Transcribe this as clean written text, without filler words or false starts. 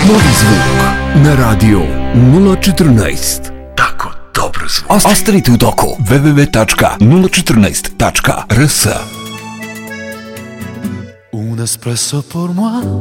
Novi zvuk na radio 014. Tako dobro zvuk. Ostanite u toku. www.014.rs. Un espresso pour moi,